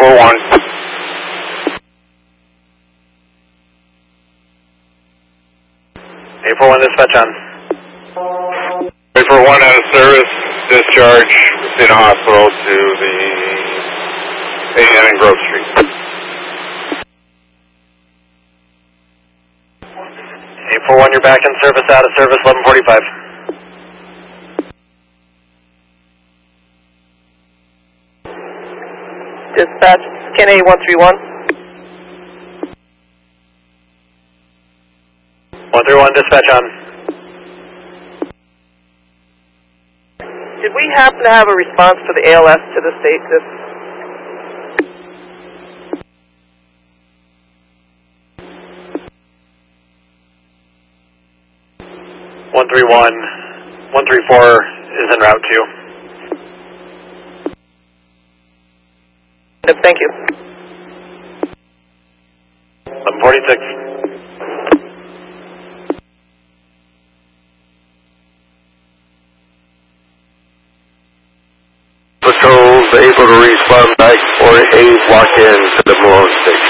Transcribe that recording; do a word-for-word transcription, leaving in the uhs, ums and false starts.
four one. eight four one dispatch on. eight four one out of service, discharge in a hospital to the A N and Grove Street. eight four one, you're back in service, out of service, eleven forty-five. Dispatch, scan A one three one. one three one, dispatch on. Did we happen to have a response for the A L S to the state? This one three one, one three four is en route to. Thank you. eleven forty-six. Patrol's able to respond back for a walk-in to the Malone Station.